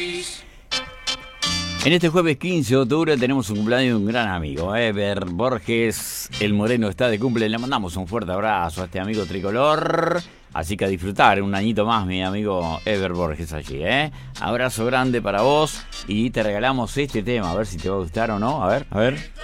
En este jueves 15 de octubre tenemos un cumpleaños de un gran amigo, Ever Borges. El Moreno está de cumple. Le mandamos un fuerte abrazo a este amigo tricolor. Así que a disfrutar un añito más, mi amigo Ever Borges allí, Abrazo grande para vos y te regalamos este tema. A ver si te va a gustar o no. A ver.